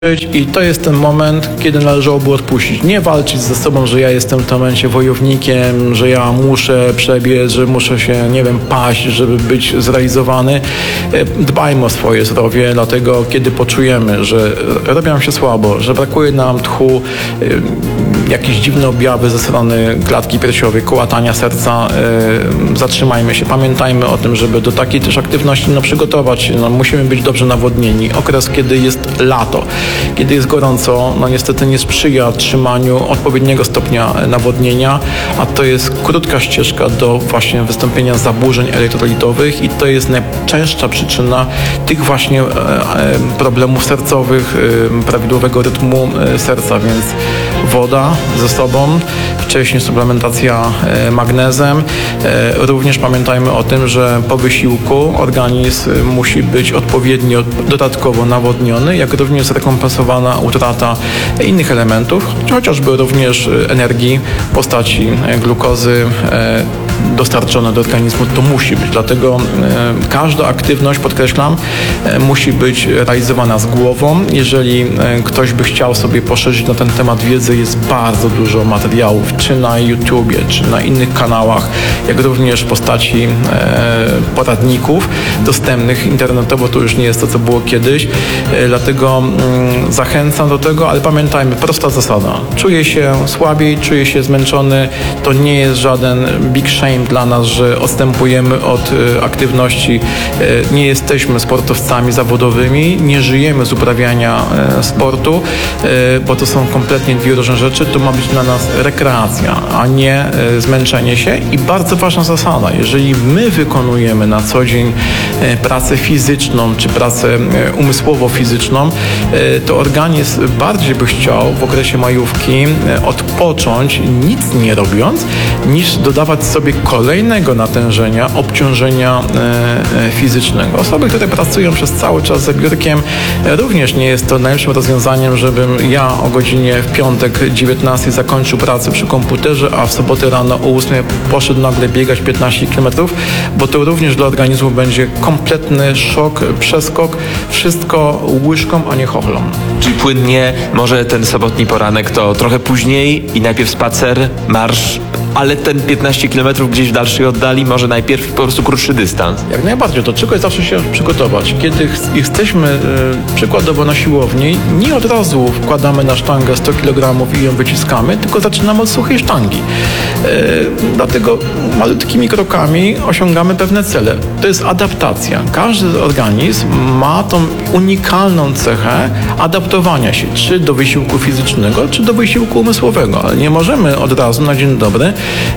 I to jest ten moment, kiedy należałoby odpuścić. Nie walczyć ze sobą, że ja jestem w tym momencie wojownikiem, że ja muszę przebiec, że muszę się, nie wiem, paść, żeby być zrealizowany. Dbajmy o swoje zdrowie, dlatego kiedy poczujemy, że robi nam się słabo, że brakuje nam tchu, jakieś dziwne objawy ze strony klatki piersiowej, kołatania serca, zatrzymajmy się. Pamiętajmy o tym, żeby do takiej też aktywności przygotować się. Musimy być dobrze nawodnieni. Okres, kiedy jest lato, kiedy jest gorąco, niestety nie sprzyja trzymaniu odpowiedniego stopnia nawodnienia, a to jest krótka ścieżka do właśnie wystąpienia zaburzeń elektrolitowych i to jest najczęstsza przyczyna tych właśnie problemów sercowych, prawidłowego rytmu serca, więc woda ze sobą, wcześniej suplementacja magnezem. Również pamiętajmy o tym, że po wysiłku organizm musi być odpowiednio dodatkowo nawodniony, jak również zrekompensowana utrata innych elementów, chociażby również energii w postaci glukozy dostarczone do organizmu. To musi być. Dlatego każda aktywność, podkreślam, musi być realizowana z głową. Jeżeli ktoś by chciał sobie poszerzyć na ten temat wiedzy, jest bardzo dużo materiałów, czy na YouTubie, czy na innych kanałach, jak również w postaci poradników dostępnych internetowo. To już nie jest to, co było kiedyś. Dlatego zachęcam do tego, ale pamiętajmy, prosta zasada. Czuję się słabiej, czuję się zmęczony. To nie jest żaden big shame dla nas, że odstępujemy od aktywności. Nie jesteśmy sportowcami zawodowymi, nie żyjemy z uprawiania sportu, bo to są kompletnie dwie różne rzeczy. To ma być dla nas rekreacja, a nie zmęczenie się. I bardzo ważna zasada, jeżeli my wykonujemy na co dzień pracę fizyczną, czy pracę umysłowo-fizyczną, to organizm bardziej by chciał w okresie majówki odpocząć, nic nie robiąc, niż dodawać sobie kolejnego natężenia, obciążenia fizycznego. Osoby, które pracują przez cały czas za biurkiem, również nie jest to najlepszym rozwiązaniem, żebym ja o godzinie w piątek 19 zakończył pracę przy komputerze, a w sobotę rano o 8 poszedł nagle biegać 15 km, bo to również dla organizmu będzie kompletny szok, przeskok, wszystko łyżką, a nie chochlą. Czyli płynnie, może ten sobotni poranek to trochę później i najpierw spacer, marsz, ale ten 15 km gdzieś w dalszej oddali, może najpierw po prostu krótszy dystans. Jak najbardziej, do czego zawsze się przygotować. Kiedy jesteśmy przykładowo na siłowni, nie od razu wkładamy na sztangę 100 kg i ją wyciskamy, tylko zaczynamy od suchej sztangi. Dlatego malutkimi krokami osiągamy pewne cele. To jest adaptacja. Każdy organizm ma tą unikalną cechę adaptowania się, czy do wysiłku fizycznego, czy do wysiłku umysłowego, ale nie możemy od razu na dzień dobry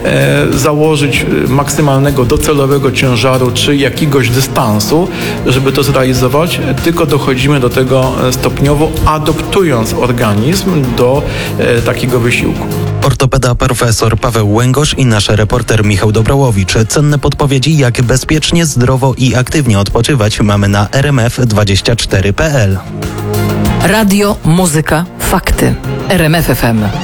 założyć maksymalnego docelowego ciężaru czy jakiegoś dystansu, żeby to zrealizować, tylko dochodzimy do tego stopniowo, adaptując organizm do takiego wysiłku. Ortopeda profesor Paweł Łęgosz i nasz reporter Michał Dobrołowicz. Cenne podpowiedzi, jak bezpiecznie, zdrowo i aktywnie odpoczywać, mamy na rmf24.pl. Radio, muzyka, fakty. RMF FM.